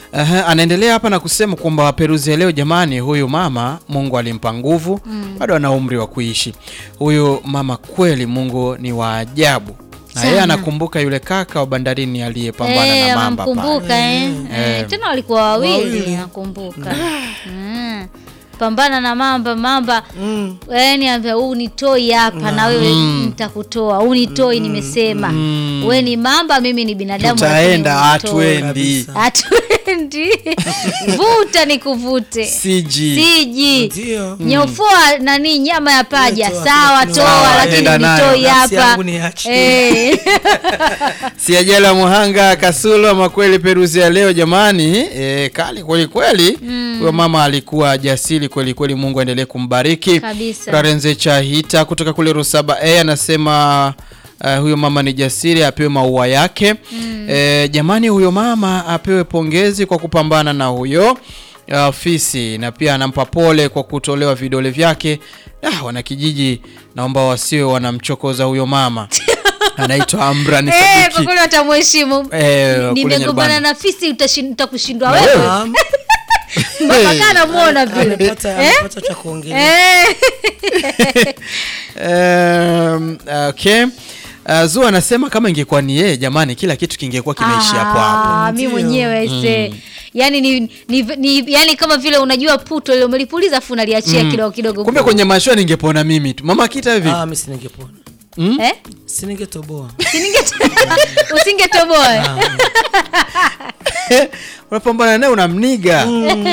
Anaendelea hapa na kusema kwamba Peruzi ya leo jamani, huyu mama Mungu alimpa nguvu, bado ana umri wa kuishi. Huyu mama kweli Mungu ni wa ajabu. Na yeye anakumbuka yule kaka wa bandarini aliyepambana na mamba pale. Anakumbuka tena walikuwa wawili nakumbuka. Pambana na mamba. Wewe niambia unitoi hapa na wewe nitakutoa. Unitoi nimesema. Wewe ni mamba, mimi ni binadamu. Tutaenda hatuendi. Vuta nikuvute. Siji. Ndio. Nyofoa nani nyama ya paja. Sawa toa, lakini unitoi hapa. Siajala Muhanga Kasulo, makweli Peruzi ya leo jamani, kali kweli kweli. Huyo mama alikuwa jasiri kweli kweli, Mungu aendelee kumbariki. Rarenze Chahita kutoka kule Rusaba anasema huyo mama ni jasiri, apewe maua yake. Jamani, huyo mama apewe pongezi kwa kupambana na huyo fisi, na pia anampa pole kwa kutolewa vidole vyake. Wana kijiji naomba wasiwe wanamchokoza huyo mama. Anaitwa Amra ni Sabuki. Kwa kweli watamheshimu. Nimegombana na fisi, utakushindwa wewe. Mpaka namuona vile. Anapata cha kuongelea. Okay. Zua anasema kama ingekuwa ni yeye jamani, kila kitu kingekuwa kimeishi hapo hapo. Mimi mwenyewe yani yani kama vile unajua puto ile umelipuliza afu unaliachia kidogo. Kumbe kwenye mashua ningepona mimi tu. Mama Kita hivi. Mimi siningepona. Siningetoboa. Usingetoboa. Unapambana naye unamniga.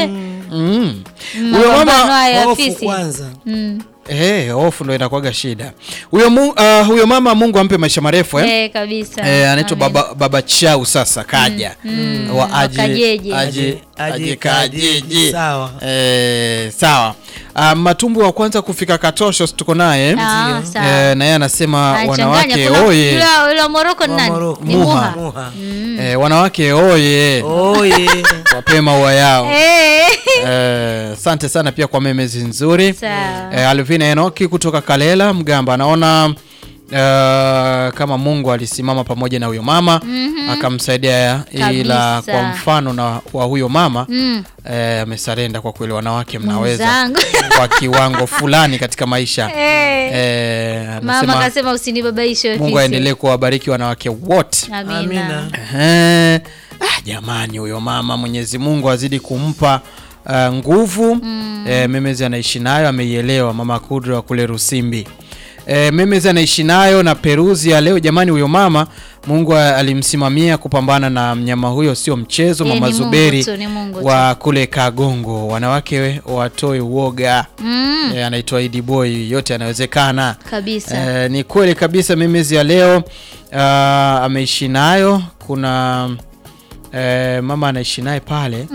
Huyo mama hofu kwanza. Hofu ndio inakuaga shida. Huyo mama Mungu ampe maisha marefu kabisa. Anaitwa baba Chau sasa kaja. Wa aje kajeje. Sawa. Sawa. Matumbu wa kwanza kufika Katosho tuko naye. Na yeye anasema wanawake oye. Yule Moroko nani? Ni Muha. Wanawake oye. Wapema maua yao. Asante sana pia kwa memezi nzuri. Alvina Enoki kutoka Kalela Mgamba anaona kama Mungu alisimama pamoja na huyo mama akamsaidia, ila kwa mfano na wa huyo mama amesarenda kwa kweli. Wanawake mnaweza kwa kiwango fulani katika maisha. Mama akasema usinibabaishe ofisi. Mungu aendelee kuwabariki wanawake wote. Amina. Jamani, huyo mama Mwenyezi Mungu azidi kumpa nguvu. Memezi anaishi nayo, ameielewa mama Kudra wa kule Rusimbi. Memezi anaishi nayo na Peruzi ya leo jamani, huyo mama Mungu alimsimamia kupambana na mnyama huyo, sio mchezo. Mama Zuberi wa kule Kagongo, wanawake watoe uoga. Anaitwa Idi Boy, yote yanawezekana kabisa. Ni kweli kabisa. Memezi ya leo ameishi nayo. Kuna mama anaishi naye pale.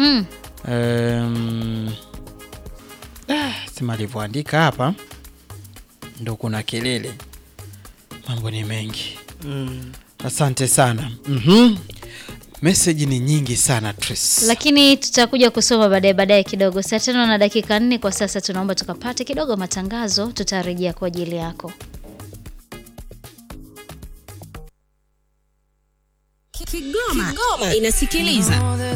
Sema alivyoandika hapa ndo kuna kelele, mambo ni mengi. Asante sana. Message ni nyingi sana Trace, lakini tutakuja kusoma baadaye kidogo. Saa 5 na dakika 4 kwa sasa. Tunaomba tukapate kidogo matangazo, tutarejea kwa ajili yako. Kigoma inasikiliza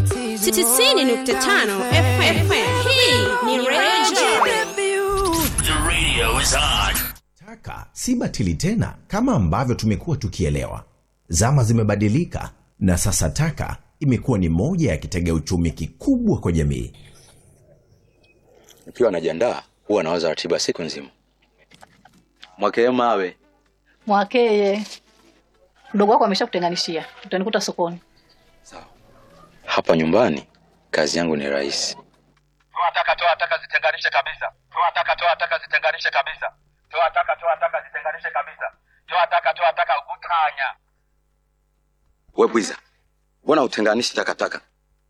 90.5 FM. Hii ni Radio. The radio is on. Taka si batili tena kama ambavyo tumekuwa tukielewa. Zama zimebadilika na sasa taka imekuwa ni moja ya kitega uchumi kikubwa kwa jamii. Nikiwa najiandaa huwa nawaza ratiba siku nzima. Mwakee mawe. Mwakee. Ndugu wako ameshakutenganishia. Utanikuta sokoni. Sawa. Hapa nyumbani kazi yangu ni rahisi. Toa taka zitenganishe kabisa. Toa taka zitenganishe kabisa. Toa taka zitenganishe kabisa. Toa taka utanya. Wewe Bwiza, mbona utenganishi takataka?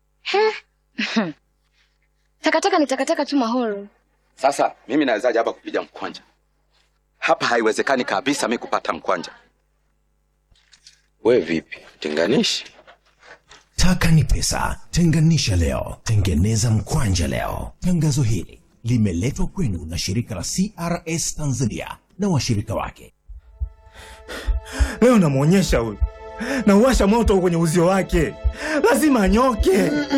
Takataka ni takataka tu Mahoro. Sasa mimi nawezaje hapa kupiga mkwanja? Hapa haiwezekani kabisa mimi kupata mkwanja. Wewe vipi? Tenganishi? Taka ni pesa. Tenganisha leo, tengeneza mkwanja leo. Tangazo hili limeletwa kwenu na shirika la CRS Tanzania na washirika wake. Leo namuonyesha huyu. Na uwasha moto kwenye uzio wake. Lazima anyoke.